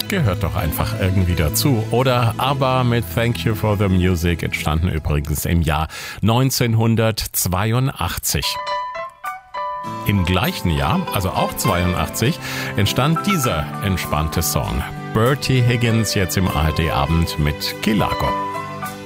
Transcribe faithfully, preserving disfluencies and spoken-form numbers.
gehört doch einfach irgendwie dazu. Oder ABBA mit Thank You for the Music, entstanden übrigens im Jahr neunzehnhundertzweiundachtzig. Im gleichen Jahr, also auch zweiundachtzig, entstand dieser entspannte Song. Bertie Higgins jetzt im A R D-Abend mit Key Largo.